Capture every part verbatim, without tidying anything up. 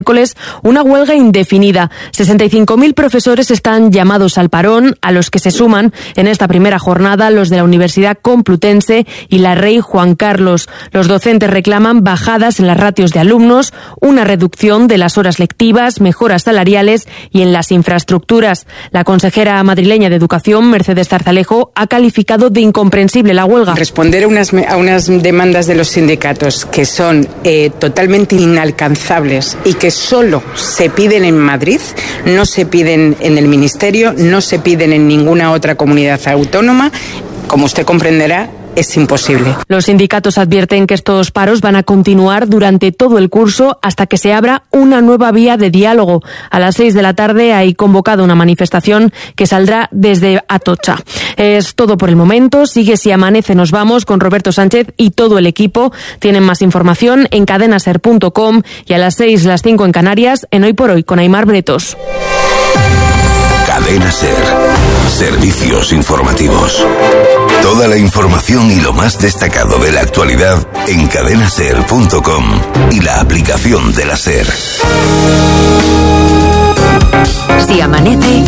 miércoles una huelga indefinida. sesenta y cinco mil profesores están llamados al parón, a los que se suman en esta primera jornada los de la Universidad Complutense y la Rey Juan Carlos. Los docentes reclaman bajadas en las ratios de alumnos, una reducción de las horas lectivas, mejoras salariales y en las infraestructuras. La consejera madrileña de Educación, Mercedes Zarzalejo, ha calificado de incomprensible la huelga. Responder a unas, a unas demandas de los sindicatos que son eh, totalmente inalcanzables y que solo se piden en Madrid, no se piden en el Ministerio, no se piden en ninguna otra comunidad autónoma, como usted comprenderá, es imposible. Los sindicatos advierten que estos paros van a continuar durante todo el curso hasta que se abra una nueva vía de diálogo. A las seis de la tarde hay convocado una manifestación que saldrá desde Atocha. Es todo por el momento. Sigue Si Amanece Nos Vamos con Roberto Sánchez y todo el equipo. Tienen más información en cadenaser punto com y a las seis, las cinco en Canarias, en Hoy por Hoy con Aimar Bretos. Cadena Ser. Servicios informativos. Toda la información y lo más destacado de la actualidad en cadenaser punto com y la aplicación de la Ser. Si amanece,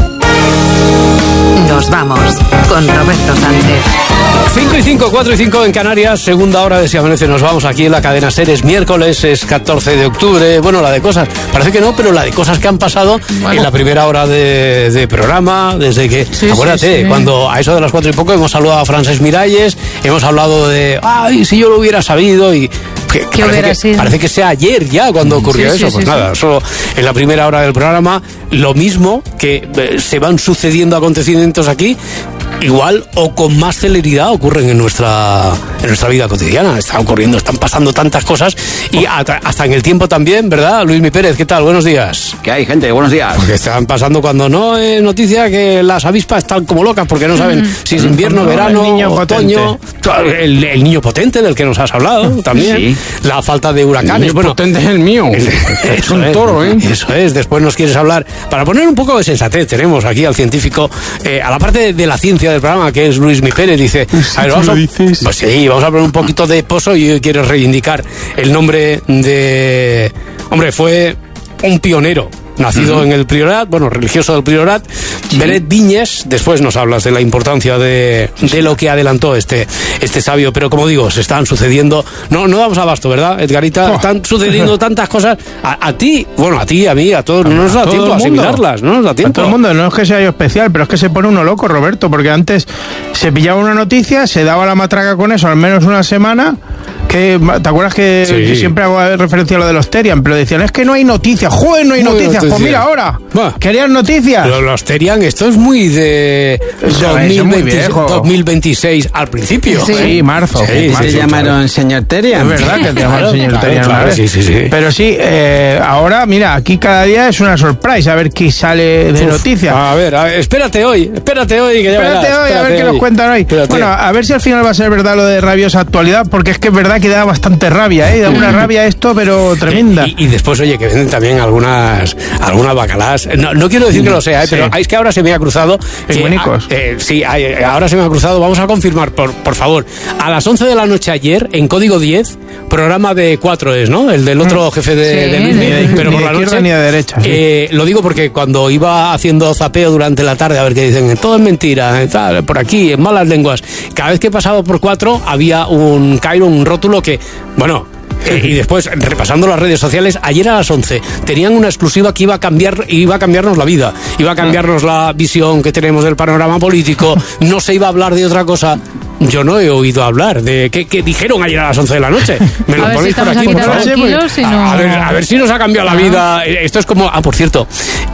nos vamos con Roberto Sánchez. cinco y cinco, cuatro y cinco en Canarias, segunda hora de Si Amanece Nos Vamos aquí en la cadena Ser. Es miércoles, es catorce de octubre. Bueno, la de cosas, parece que no, pero la de cosas que han pasado bueno. en la primera hora de, de programa, desde que, sí, acuérdate, sí, sí. cuando a eso de las cuatro y poco hemos saludado a Francesc Miralles, hemos hablado de, ay, si yo lo hubiera sabido y... Que, que parece, que, parece que sea ayer ya cuando ocurrió sí, eso. Sí, pues sí, nada, sí. solo en la primera hora del programa, lo mismo que eh, se van sucediendo acontecimientos aquí, igual o con más celeridad ocurren en nuestra en nuestra vida cotidiana. Está ocurriendo, están pasando tantas cosas y hasta, hasta en el tiempo también, ¿verdad? Luismi Pérez, ¿qué tal? Buenos días. ¿Qué hay, gente? Buenos días. Porque están pasando cuando no es noticia que las avispas están como locas porque no saben mm. si es invierno, no, verano, el otoño. El, el niño potente del que nos has hablado también. Sí. La falta de huracanes. El niño bueno, potente es el mío. El, es un toro, ¿eh? Eso es. Después nos quieres hablar, para poner un poco de sensatez, tenemos aquí al científico, eh, a la parte de, de la ciencia del programa, que es Luismi Pérez. Dice, ¿Sí, a ver, vamos lo a, dices? Pues sí, vamos a poner un poquito de pozo y hoy quieres reivindicar el nombre de... Hombre, fue un pionero. Nacido uh-huh. en el Priorat, bueno, religioso del Priorat, sí. Beret Viñes. Después nos hablas de la importancia de, de lo que adelantó este, este sabio, pero como digo, se están sucediendo, no, no damos abasto, ¿verdad, Edgarita? Oh. Están sucediendo tantas cosas, a, a ti, bueno, a ti, a mí, a todos, no nos da tiempo a asimilarlas, no nos da tiempo. A todo el mundo, no es que sea yo especial, pero es que se pone uno loco, Roberto, porque antes se pillaba una noticia, se daba la matraca con eso al menos una semana. Que, ¿te acuerdas que, sí. que siempre hago referencia a lo de los Terian? Pero decían, es que no hay noticias. ¡Joder, no hay noticias! Noticia. Pues mira ahora, bueno, ¿querían noticias? Los, los Terian, esto es muy de dos mil veinte, dos mil veintiséis al principio. Sí, sí marzo. Sí, marzo se llamaron señor Terian. Es verdad que te llamaron señor claro, Terian. Claro, sí, sí, sí. Pero sí, eh, ahora, mira, aquí cada día es una surprise, a ver qué sale de Uf, noticias. A ver, a ver, espérate hoy, espérate hoy. Que ya espérate verás, hoy, espérate a ver qué hoy. nos cuentan hoy. Espérate. Bueno, a ver si al final va a ser verdad lo de rabiosa actualidad, porque es que es verdad que da bastante rabia, ¿eh? Da una rabia esto, pero tremenda. Y, y después, oye, que venden también algunas algunas bacalás. No, no quiero decir que lo sea, ¿eh? Sí. Pero es que ahora se me ha cruzado. Pingüinicos. Eh, sí, ahora se me ha cruzado. Vamos a confirmar, por, por favor. A las once de la noche ayer, en Código diez, programa de cuatro es, ¿no? El del otro jefe de, sí, de Luis, ni de, pero ni por de la izquierda noche. Ni de derecha. Sí. Eh, lo digo porque cuando iba haciendo zapeo durante la tarde, a ver qué dicen, todo es mentira, tal, por aquí, en malas lenguas. Cada vez que pasaba por cuatro, había un Cairo, un rótulo que, bueno. Eh, y después, repasando las redes sociales, ayer a las once tenían una exclusiva que iba a cambiar, iba a cambiarnos la vida, iba a cambiarnos la visión que tenemos del panorama político, no se iba a hablar de otra cosa. Yo no he oído hablar de qué, qué dijeron ayer a las once de la noche. Me lo a ponéis ver si por aquí, por favor. Si no... a, a, ver, a ver si nos ha cambiado la vida. Esto es como... Ah, por cierto,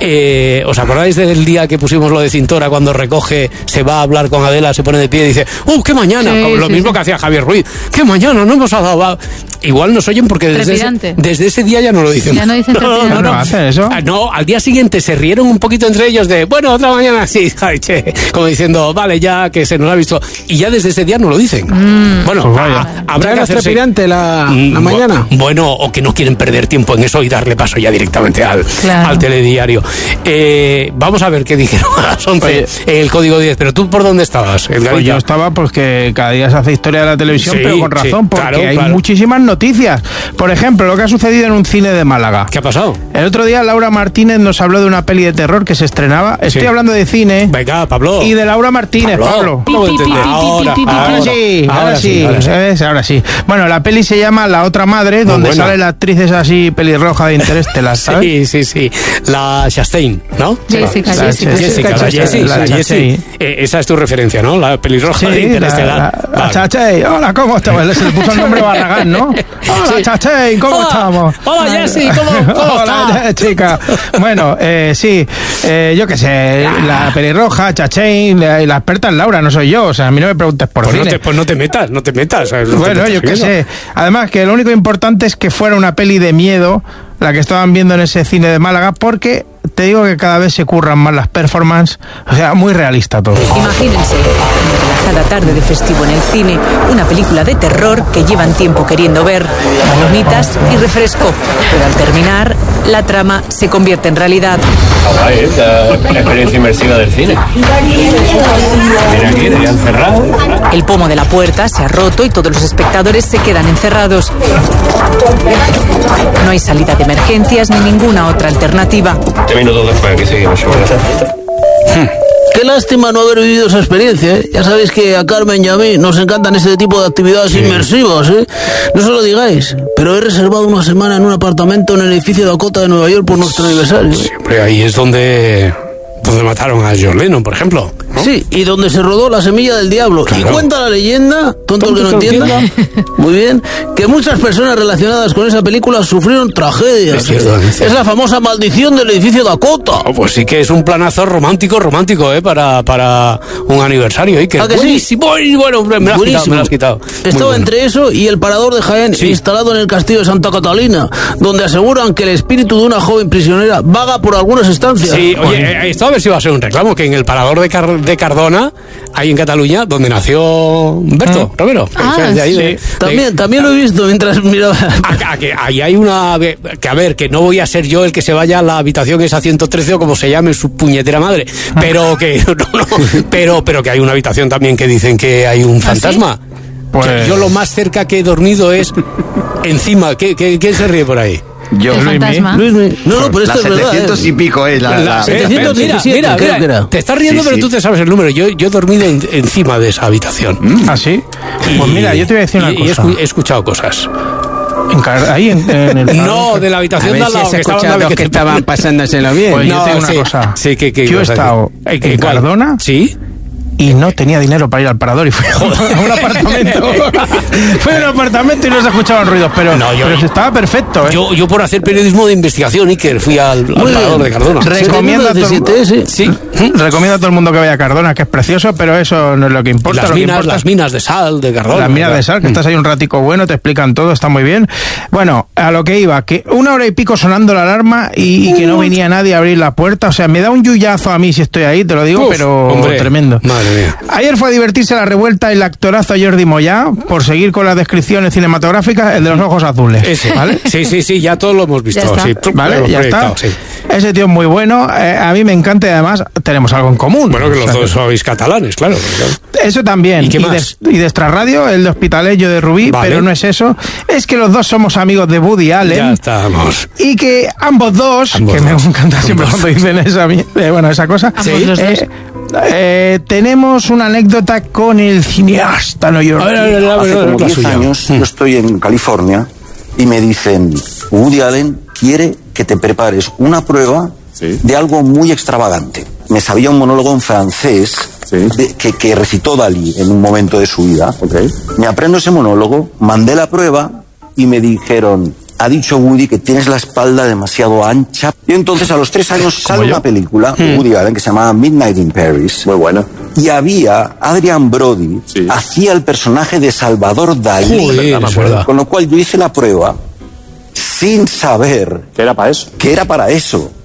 eh, ¿os acordáis del día que pusimos lo de Cintora cuando recoge, se va a hablar con Adela, se pone de pie y dice, ¡uh, qué mañana! Sí, Como lo sí, mismo sí. que hacía Javier Ruiz. ¡Qué mañana! No hemos dado... Igual nos oyen porque desde ese, desde ese día ya no lo dicen. Ya no dicen no, no, no, no. ¿Hacen eso? Ah, no, al día siguiente se rieron un poquito entre ellos de, bueno, otra mañana sí, ay, che, como diciendo, vale, ya que se nos ha visto. Y ya desde ese ese día no lo dicen. Mm. Bueno, pues a, habrá que hacerse... trepidante la, la mañana. Bueno, o que no quieren perder tiempo en eso y darle paso ya directamente al, claro. al telediario. Eh, vamos a ver qué dijeron a las once Oye, en el Código diez. Pero tú, ¿por dónde estabas? Pues yo estaba porque cada día se hace historia de la televisión, sí, pero con razón, sí, porque claro, hay claro. muchísimas noticias. Por ejemplo, lo que ha sucedido en un cine de Málaga. ¿Qué ha pasado? El otro día Laura Martínez nos habló de una peli de terror que se estrenaba. Estoy sí. hablando de cine. Venga, Pablo. Y de Laura Martínez, Pablo. Pablo. Ahora, ahora sí, ahora, ahora sí, ahora sí. ¿Ves? Ahora sí. Bueno, la peli se llama La otra madre, donde bueno. sale la actriz esa así pelirroja de Interestelar, ¿sabes? Sí, sí, sí. La Chastain, ¿no? Jessica, la, Jessica. Jessica, la Jessie. La Jessie. Eh, esa es tu referencia, ¿no? La pelirroja sí, de Interestelar. La, la, la Chastain. Hola, ¿cómo estamos? Se le puso el nombre Barragán, ¿no? Hola, sí. Chastain, ¿cómo hola, estamos? Hola, Jessie, ¿cómo, cómo hola, estás? chica. Bueno, eh, sí, eh, yo qué sé, la pelirroja, Chastain, la, la experta es Laura, no soy yo, o sea, a mí no me preguntes por pues cine. No te, pues no te metas, no te metas. No bueno, te yo qué sé. Además, que lo único importante es que fuera una peli de miedo, la que estaban viendo en ese cine de Málaga, porque te digo que cada vez se curran más las performances, o sea, muy realista todo. Imagínense, una relajada tarde de festivo en el cine, una película de terror que llevan tiempo queriendo ver, palomitas y refresco, pero al terminar, la trama se convierte en realidad. Ah, ¿eh? La experiencia inmersiva del cine. Mira aquí, te han cerrado. El pomo de la puerta se ha roto y todos los espectadores se quedan encerrados. No hay salida de emergencias ni ninguna otra alternativa. Te minutos después, aquí seguimos. Qué lástima no haber vivido esa experiencia, ¿eh? Ya sabéis que a Carmen y a mí nos encantan ese tipo de actividades sí. inmersivas, ¿eh? No se lo digáis, pero he reservado una semana en un apartamento en el edificio Dakota de Nueva York por nuestro aniversario. Siempre ahí es donde... donde mataron a John Lennon, por ejemplo, ¿no? Sí, y donde se rodó La semilla del diablo. Claro. Y cuenta la leyenda, tonto el que no entienda, muy bien, que muchas personas relacionadas con esa película sufrieron tragedias. Es, cierto, es, cierto. Es la famosa maldición del edificio Dakota. Oh, pues sí que es un planazo romántico, romántico, ¿eh? Para, para un aniversario, ¿eh? Que ¿Ah, que buenísimo, sí? Bueno, me lo has quitado, me lo has quitado. Estaba bueno. entre eso y el parador de Jaén, sí. instalado en el castillo de Santa Catalina, donde aseguran que el espíritu de una joven prisionera vaga por algunas estancias. Sí, oye, eh, esto a ver si va a ser un reclamo, que en el parador de, Car de Cardona, ahí en Cataluña, donde nació Humberto, ah. Romero. Ah, o sea, de ahí, sí. de, también, de, también lo he visto mientras miraba. A, a, que ahí hay una... Que a ver, que no voy a ser yo el que se vaya a la habitación esa ciento trece o como se llame su puñetera madre, pero que no, no, pero, pero que hay una habitación también que dicen que hay un fantasma. ¿Ah, sí? Pues... Yo lo más cerca que he dormido es encima. ¿Qué, qué, ¿Quién se ríe por ahí? Yo, el fantasma. Luis, Luis, no, no, pero esto es verdad. setecientos y pico es la, la, la setecientos diecisiete, mira, mira, mira, te estás riendo, sí, pero sí. tú te sabes el número. Yo, yo he dormido en, encima de esa habitación. ¿Ah, sí? Y, pues mira, yo te voy a decir una y, cosa. Y he, he escuchado cosas. En ahí en, en el no, de la habitación de al lado, si que estaban que, que estaban pasándoselo bien. Pues no, yo te digo sí, una cosa. Sí, que, que yo he estado en, en Cardona. Sí. Y no tenía dinero para ir al parador y fui a un apartamento. Fui a un apartamento y no se escuchaban ruidos, pero, no, yo, pero estaba perfecto, ¿eh? Yo, yo por hacer periodismo de investigación, Iker, fui al, al parador de Cardona. Recomiendo a, todo, sí. Sí. Recomiendo a todo el mundo que vaya a Cardona, que es precioso, pero eso no es lo que importa. Las, lo minas, que importa las minas de sal de Cardona. Las minas de sal, que estás ahí un ratico bueno, te explican todo, está muy bien. Bueno, a lo que iba, que una hora y pico sonando la alarma y, y que no venía nadie a abrir la puerta. O sea, me da un yuyazo a mí si estoy ahí, te lo digo, Uf, pero hombre, tremendo. Madre mía. Ayer fue a divertirse la revuelta el actorazo Jordi Moyá, por seguir con las descripciones cinematográficas, el de los ojos azules. Ese, ¿vale? Sí, sí, sí, ya todos lo hemos visto. Ya sí, ¿vale? Ya está. Sí. Ese tío es muy bueno, eh, a mí me encanta y además tenemos algo en común. Bueno, que los o sea, dos sois catalanes, claro. Eso también. ¿Y qué y más? De, y de Extrarradio, el de Hospitaleyo de Rubí, vale. Pero no es eso. Es que los dos somos amigos de Woody Allen. Ya estamos. Y que ambos dos, ambos que dos. me encanta ambos siempre dos. Cuando dicen esa, eh, bueno, esa cosa. ¿Sí? Eh, eh, tenemos una anécdota con el cineasta neoyorquino. Hace como diez años yo estoy en California y me dicen, Woody Allen quiere que te prepares una prueba sí. de algo muy extravagante. Me sabía un monólogo en francés sí. de, que, que recitó Dalí en un momento de su vida. Okay. Me aprendo ese monólogo, mandé la prueba y me dijeron, ha dicho Woody que tienes la espalda demasiado ancha. Y entonces a los tres años sale una película de Woody Allen que se llamaba Midnight in Paris. Muy buena. Y había Adrian Brody, sí. hacía el personaje de Salvador Dalí. Joder, con lo cual yo hice la prueba sin saber que era para eso. Que era para eso.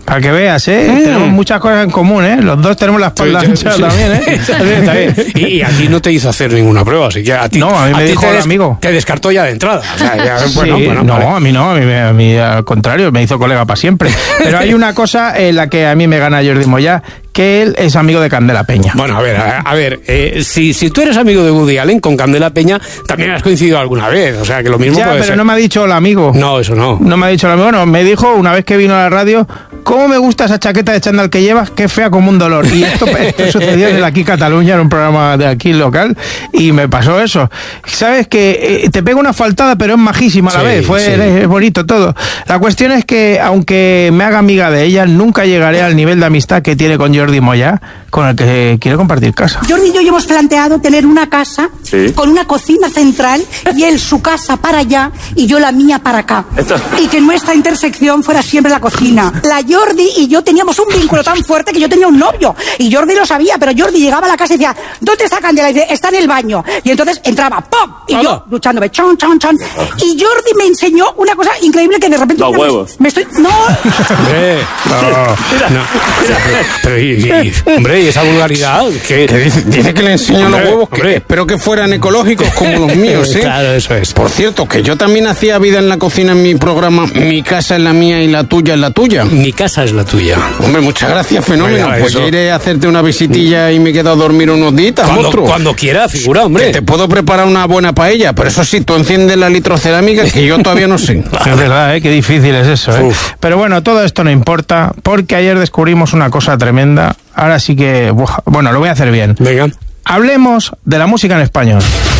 Para que veas, ¿eh? Mm. Tenemos muchas cosas en común, ¿eh? Los dos tenemos la espalda sí, ancha sí. también, ¿eh? Está bien, está bien. Y, y a ti no te hizo hacer ninguna prueba, así que a ti... No, a mí me a dijo el amigo. Te descartó ya de entrada. O sea, ya, sí, bueno, bueno, no, vale. a mí no, a mí, a mí al contrario, me hizo colega para siempre. Pero hay una cosa en la que a mí me gana Jordi Moya, que él es amigo de Candela Peña. Bueno, a ver, a, a ver, eh, si, si tú eres amigo de Woody Allen, con Candela Peña también has coincidido alguna vez, o sea, que lo mismo ya, puede pero ser. no me ha dicho el amigo. No, eso no. No me ha dicho el amigo, no, me dijo una vez que vino a la radio, ¿cómo me gusta esa chaqueta de chándal que llevas? Qué fea como un dolor. Y esto, esto sucedió en el Aquí Cataluña, en un programa de aquí local, y me pasó eso. Sabes que eh, te pega una faltada, pero es majísima a la sí, vez, fue sí. es bonito todo. La cuestión es que, aunque me haga amiga de ella, nunca llegaré al nivel de amistad que tiene con Jordi Moya, con el que quiere compartir casa. Jordi y yo hemos planteado tener una casa sí. con una cocina central y él su casa para allá y yo la mía para acá. Esto... Y que nuestra intersección fuera siempre la cocina. La Jordi y yo teníamos un vínculo tan fuerte que yo tenía un novio y Jordi lo sabía, pero Jordi llegaba a la casa y decía, ¿dónde está Candela? Y dice, está en el baño. Y entonces entraba, ¡pum! Y ¿Hola? Yo duchándome, chon, chon, chon. Y Jordi me enseñó una cosa increíble que de repente... Los huevos. Me estoy... ¡No! Hombre, no, no. Pero, y, y, hombre, y esa vulgaridad que, que dice, dice que le enseño hombre, los huevos que hombre. Espero que fueran ecológicos como los míos, ¿eh? Claro, eso es. Por cierto, que yo también hacía vida en la cocina en mi programa Mi casa es la mía y la tuya es la tuya. Mi casa es la tuya. Hombre, muchas gracias, fenómeno. Oiga, pues yo iré a hacerte una visitilla y me quedo a dormir unos días, cuando, monstruo. Cuando quiera, figura, hombre. Que te puedo preparar una buena paella, pero eso sí, tú enciendes la litrocerámica que yo todavía no sé. Es verdad, ¿eh? Qué difícil es eso, ¿eh? Pero bueno, todo esto no importa, porque ayer descubrimos una cosa tremenda. Ahora sí que, bueno, lo voy a hacer bien. Venga. Hablemos de la música en español.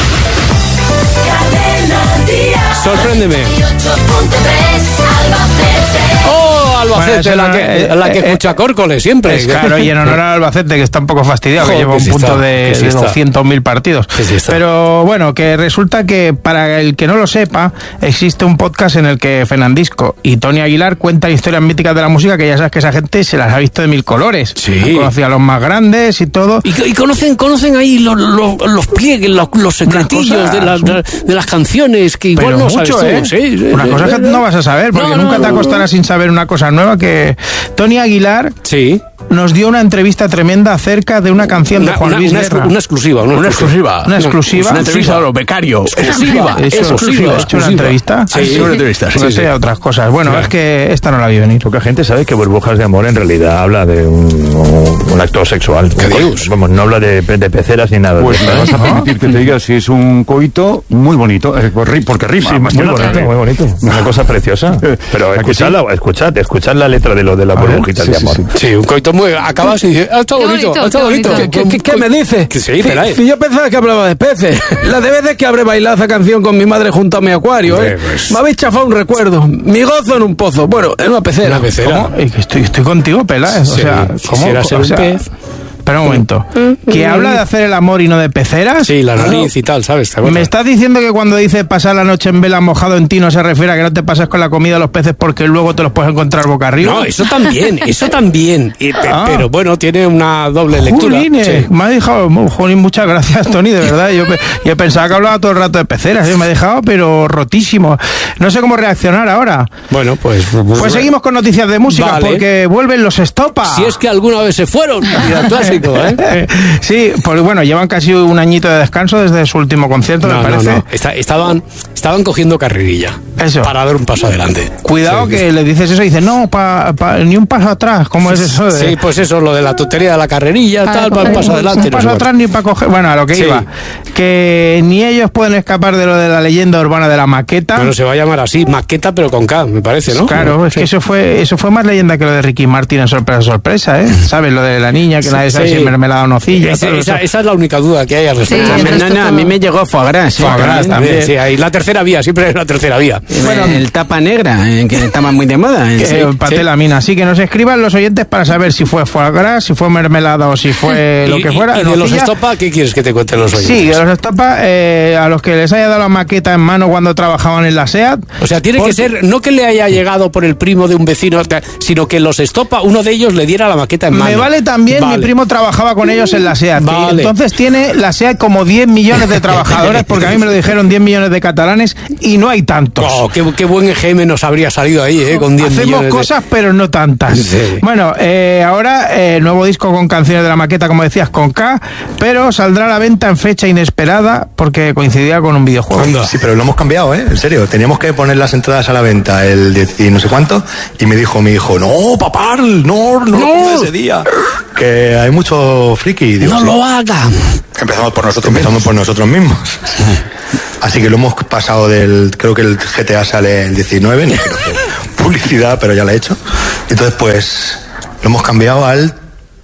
Sorpréndeme. ¡Oh, Albacete! Bueno, la, que, eh, la que eh, escucha Córcoles siempre. Es claro, y en honor a Albacete, que está un poco fastidiado, Joder, que lleva un punto está, de, sí de doscientos mil partidos. Sí Pero bueno, que resulta que para el que no lo sepa, existe un podcast en el que Fernandisco y Tony Aguilar cuentan historias míticas de la música, que ya sabes que esa gente se las ha visto de mil colores. Sí. Conocía a los más grandes y todo. Y, y conocen conocen ahí los, los, los pliegues, los, los secretillos de, la, de, de las canciones, que igual no mucho, sabes tú. ¿eh? Sí, una cosa que no vas a saber, porque no, nunca no, te acostarás no. sin saber una cosa nueva, que Tony Aguilar sí. nos dio una entrevista tremenda acerca de una canción una, de Juan una, Luis una, Guerra. Una exclusiva. Una, una exclusiva. Una exclusiva. Una entrevista a los becarios. Exclusiva. Eso, exclusiva. ¿Has hecho una entrevista? Sí, sí. Una entrevista. Sí, no sé, sí. otras cosas. Bueno, claro. Es que esta no la vi venir. Poca gente sabe que Burbujas de Amor en realidad habla de un, un actor sexual. ¿Qué dios? Vamos, no habla de, de peceras ni nada. Pues me vas a permitir que te diga si es un coito muy bonito, porque rima. Sí, muy bonito, muy bonito. Una cosa preciosa. Pero escuchadla, escuchad, escuchad la letra de lo de la burbujita de amor. Sí, un coito muy... Acabas y dices, ah, está bonito, bonito, está bonito. bonito. ¿Qué, qué, qué me dice? Que sí, Pelaez. Si yo pensaba que hablaba de peces. Las de veces que habré bailado esa canción con mi madre junto a mi acuario, ¿eh? Pues... Me habéis chafado un recuerdo. Mi gozo en un pozo. Bueno, en una pecera. Una pecera. ¿Cómo? Estoy, estoy contigo, Pelaez. O sí, sea, ¿cómo? Quisiera ser o sea, un pez. Espera un momento. ¿Que habla de hacer el amor y no de peceras? Sí, la nariz y tal, ¿sabes? ¿Te ¿Me estás diciendo que cuando dice pasar la noche en vela mojado en ti no se refiere a que no te pases con la comida de los peces porque luego te los puedes encontrar boca arriba? No, eso también, eso también. Y, ah. Pero bueno, tiene una doble lectura. Jolín, sí. Me ha dejado... Jolín, muchas gracias, Tony, de verdad. Yo, yo pensaba que hablaba todo el rato de peceras. ¿eh? Me ha dejado, pero rotísimo. No sé cómo reaccionar ahora. Bueno, pues... Pues, pues seguimos con noticias de música, vale. Porque vuelven los Estopa. Si es que alguna vez se fueron. Mira, clásico, ¿eh? Sí, pues bueno, llevan casi un añito de descanso desde su último concierto, no, me parece. No, no. Está, estaban, estaban cogiendo carrerilla. Eso. Para dar un paso adelante. Cuidado sí, que sí. Le dices eso y dices, no, pa, pa, ni un paso atrás. ¿Cómo es eso? De... Sí, pues eso, lo de la tontería de la carrerilla, ah, tal, para un paso adelante. Un paso no atrás ni para coger. Bueno, a lo que sí. iba. Que ni ellos pueden escapar de lo de la leyenda urbana de la maqueta. Bueno, se va a llamar así, maqueta, pero con K, me parece, ¿no? Claro, no, es sí. que eso fue eso fue más leyenda que lo de Ricky Martin en Sorpresa, Sorpresa, ¿eh? ¿Sabes? Lo de la niña que sí, nadie sabe sí. si es mermelada o nocilla. Esa, esa, esa es la única duda que hay al respecto. Sí, no, no, a mí me llegó foie gras. Foie gras también. Sí, ahí la tercera vía, siempre es la tercera vía. Bueno, el tapa negra, eh, que estaba muy de moda. Que, sí, patelamina. Sí. Así que nos escriban los oyentes para saber si fue foie gras, si fue mermelada o si fue lo que fuera. ¿Y, y de los Estopa qué quieres que te cuenten los oyentes? Sí, de los Estopa, eh, a los que les haya dado la maqueta en mano cuando trabajaban en la SEAT. O sea, tiene porque... que ser, no que le haya llegado por el primo de un vecino, sino que los Estopa, uno de ellos le diera la maqueta en mano. Me vale también, vale. Mi primo trabajaba con ellos en la SEAT. Vale. Entonces tiene la SEAT como diez millones de trabajadores, porque a mí me lo dijeron diez millones de catalanes millones y no hay tantos. Oh, qué, qué buen E G M nos habría salido ahí, ¿eh? Con diez Hacemos millones cosas, de... pero no tantas. Sí. Bueno, eh, ahora eh, nuevo disco con canciones de la maqueta, como decías, con K, pero saldrá a la venta en fecha inesperada porque coincidía con un videojuego. Anda. Sí, pero lo hemos cambiado, ¿eh? En serio. Teníamos que poner las entradas a la venta el diez y no sé cuánto, y me dijo mi hijo, no, papá, no, no, no. Lo pongas ese día. Que hay mucho friki. Digo, no sí. lo haga. Empezamos por nosotros Empezamos mismos. por nosotros mismos. Así que lo hemos pasado del... Creo que el G T A sale el diecinueve, no quiero hacer publicidad, pero ya lo he hecho. Entonces, pues, lo hemos cambiado al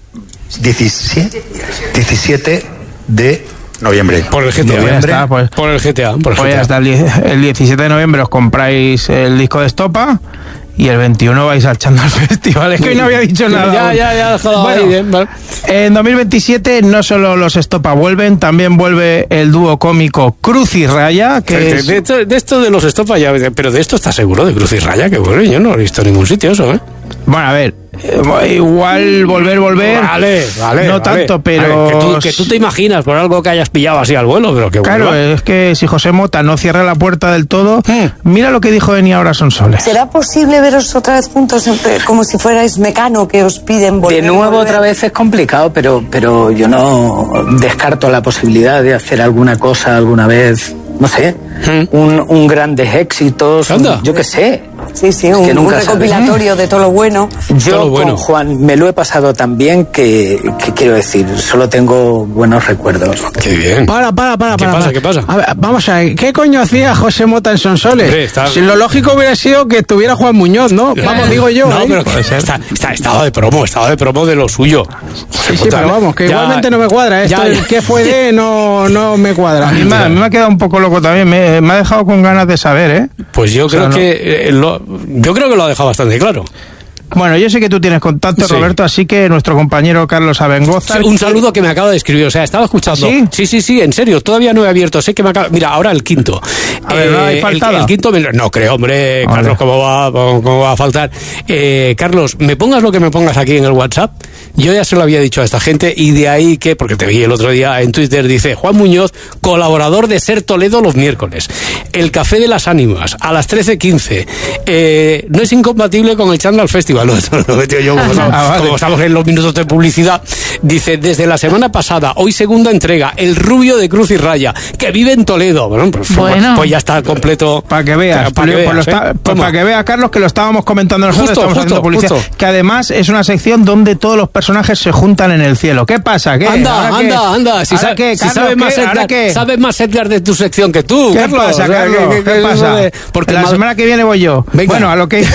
diecisiete, diecisiete de noviembre. Por el G T A. Noviembre. Está, pues, por el G T A. Por el pues G T A. hasta el, el diecisiete de noviembre os compráis el disco de Estopa. Y el veintiuno vais al Chandal Festival. Es que hoy no había dicho nada. Ya, ya, ya. Bueno, ahí, bien, vale. En dos mil veintisiete no solo los Estopa vuelven, también vuelve el dúo cómico Cruz y Raya. Que de, es... de, esto, de esto de los Estopa ya. Pero de esto estás seguro, de Cruz y Raya, que vuelve. Yo no lo he visto en ningún sitio eso, ¿eh? Bueno, a ver, eh, igual volver, volver. Vale, vale. No vale. tanto, pero. Ver, que, tú, que tú te imaginas por algo que hayas pillado así al vuelo, pero que Claro, vuelva. es que si José Mota no cierra la puerta del todo, hmm. mira lo que dijo Eni Ahora Son Soles. ¿Será posible veros otra vez juntos, como si fuerais Mecano, que os piden volver? De nuevo, volver? otra vez es complicado, pero, pero yo no descarto la posibilidad de hacer alguna cosa alguna vez. No sé, hmm. un, un grandes éxitos, un, yo qué sé. Sí, sí, un, un recopilatorio sabes. de todo lo bueno. Yo todo lo bueno. con Juan me lo he pasado tan bien que, que quiero decir, solo tengo buenos recuerdos. Qué bien. Para, para, para. ¿Qué para, pasa? para. ¿Qué pasa? A ver, vamos a ver, ¿qué coño hacía José Mota en Sonsoles? Hombre, está... Si lo lógico hubiera sido que estuviera Juan Muñoz, ¿no? Eh, vamos, digo yo. No, ¿eh? pero que está, está, estaba de promo, estaba de promo de lo suyo. Sí, sí, pero vamos, que ya, igualmente no me cuadra. Esto, ya, ya. ¿Qué fue de? No, no me cuadra. A mí me, a mí me ha quedado un poco loco también. Me, me ha dejado con ganas de saber, ¿eh? Pues yo o creo sea, que eh, lo, yo creo que lo ha dejado bastante claro. Bueno, yo sé que tú tienes contacto, sí. Roberto, así que nuestro compañero Carlos Abengoza... Sí, un saludo que me acaba de escribir, o sea, estaba escuchando... ¿Sí? Sí, sí, sí, en serio, todavía no he abierto, sé que me acaba... Mira, ahora el quinto. A ver, ¿no hay faltada? El, el quinto... Me... No creo, hombre, vale. Carlos, ¿cómo va, cómo va a faltar? Eh, Carlos, me pongas lo que me pongas aquí en el WhatsApp, yo ya se lo había dicho a esta gente, y de ahí que, porque te vi el otro día en Twitter, dice Juan Muñoz, colaborador de Ser Toledo los miércoles, el Café de las Ánimas, a las trece quince, eh, no es incompatible con el Chandal Festival, lo, lo metió yo, como, estamos, ah, vale. como estamos en los minutos de publicidad, dice, desde la semana pasada, hoy segunda entrega, el rubio de Cruz y Raya, que vive en Toledo. Bueno, pues, bueno. pues ya está completo. Para que veas, para que, veas, pues ¿eh? pues para que veas, Carlos, que lo estábamos comentando nosotros, justo, estamos justo, haciendo publicidad, justo. que además es una sección donde todos los personajes se juntan en el cielo. ¿Qué pasa? ¿Qué? Anda, anda, qué? anda. Si, sa qué, si Carlos, sabes, más Edgar, qué? sabes más Edgar de tu sección que tú, ¿Qué Carlos? pasa, Carlos? ¿Qué, qué, qué, ¿Qué pasa? De... Porque la mal... semana que viene voy yo. Venga. Bueno, a lo que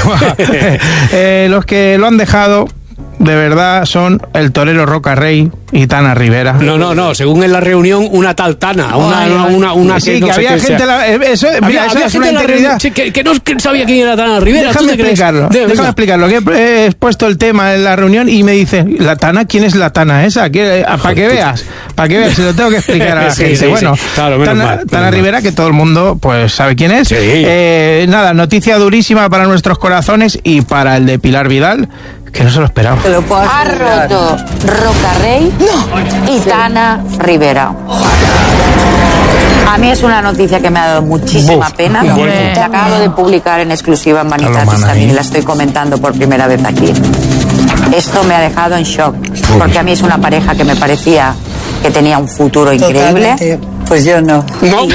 eh, los que lo han dejado de verdad son el torero Roca Rey y Tana Rivera. No, no, no, según en la reunión, una tal Tana, una, Ay, una, una, una sí, que, que no había sé gente, la, eso, había, mira, había eso gente es una integridad. Que, que no que sabía quién era Tana Rivera. Déjame explicarlo, de, déjame explicarlo, que he expuesto el tema en la reunión y me dice, ¿la Tana? ¿Quién es la Tana esa? Para que veas, para que veas, se lo tengo que explicar a la sí, gente. Sí, bueno, sí. Claro, Tana, mal, Tana Rivera, que todo el mundo pues sabe quién es. Sí. Eh, nada, noticia durísima para nuestros corazones y para el de Pilar Vidal, que no se lo esperaba. Ha roto Roca Rey no. y Tana Rivera. A mí es una noticia que me ha dado muchísima Uf, pena. La acabo de publicar en exclusiva en Manitatis también y la estoy comentando por primera vez aquí. Esto me ha dejado en shock, porque a mí es una pareja que me parecía que tenía un futuro increíble. Totalmente. Pues yo no. No.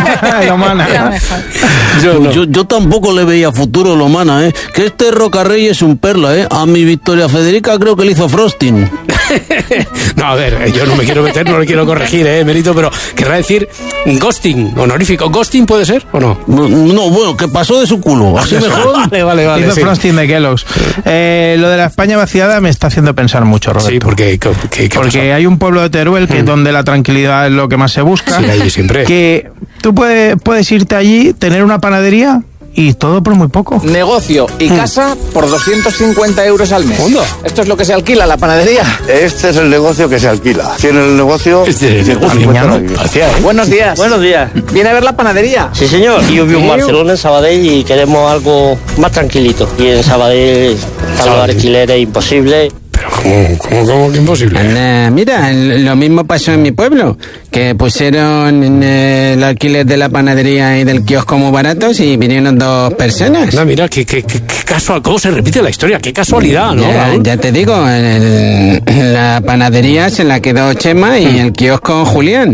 yo, no. Yo, yo tampoco le veía futuro a Lomana, ¿eh? Que este Roca Rey es un perla, ¿eh? A mi Victoria Federica creo que le hizo frosting. No, a ver, yo no me quiero meter, no le quiero corregir, ¿eh, Merito? Pero querrá decir ghosting, honorífico. ¿Ghosting puede ser o no? No, no bueno, que pasó de su culo. Así mejor. Vale, vale, vale. Hizo sí. frosting de Kellogg's. Eh, lo de la España vaciada me está haciendo pensar mucho, Roberto. Sí, porque, ¿qué, qué porque pasó? hay un pueblo de Teruel que mm. donde la tranquilidad es lo que más se busca. Sí, allí siempre. Que tú puedes, puedes irte allí, tener una panadería y todo por muy poco. Negocio y casa por doscientos cincuenta euros al mes. ¿Onda? Esto es lo que se alquila, la panadería. Este es el negocio que se alquila. Tiene el negocio... Este es el negocio. Buenos días. Buenos días. ¿Viene a ver la panadería? Sí, señor. Yo vivo en Barcelona, en Sabadell, y queremos algo más tranquilito. Y en Sabadell están los alquileres imposibles. Pero ¿cómo, cómo, cómo que imposible? Uh, mira, lo mismo pasó en mi pueblo, que pusieron en el alquiler de la panadería y del kiosco muy baratos y vinieron dos personas. No, mira, qué, qué, qué, qué casual, cómo se repite la historia, qué casualidad, ¿no? Ya, ya te digo, en, el, en la panadería se la quedó Chema y el kiosco Julián.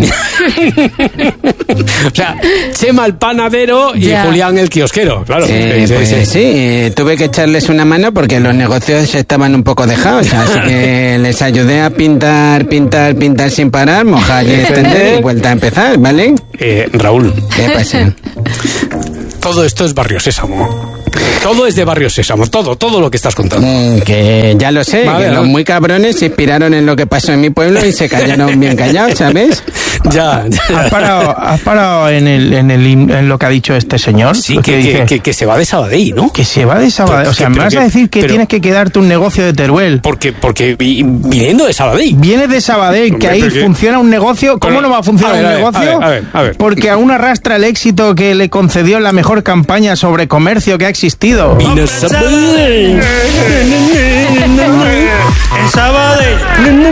O sea, Chema el panadero y ya. Julián el kiosquero, claro. Eh, sí, pues sí, sí, sí, tuve que echarles una mano porque los negocios estaban un poco dejados, así que les ayudé a pintar, pintar, pintar sin parar, mojar y extender y vuelta a empezar, ¿vale? Eh, Raúl. ¿Qué pasa? Todo esto es Barrio Sésamo. Todo es de Barrio Sésamo, todo, todo lo que estás contando. Mm, que ya lo sé, vale, que ¿no? Los muy cabrones se inspiraron en lo que pasó en mi pueblo y se callaron bien callados, ¿sabes? Ya, ya. ¿Has parado, has parado en, el, en, el, en lo que ha dicho este señor? Sí, que, que, dice, que, que se va de Sabadell, ¿no? Que se va de Sabadell. O sea, me vas que, a decir que pero, tienes que quedarte un negocio de Teruel. Porque, porque viniendo de Sabadell. Viene de Sabadell, que ahí porque... funciona un negocio. ¿Cómo pero, no va a funcionar a ver, un negocio? A ver, a ver, a ver. Porque aún arrastra el éxito que le concedió la mejor campaña sobre comercio que ha existido. Vino Sabadell. En Sabadell.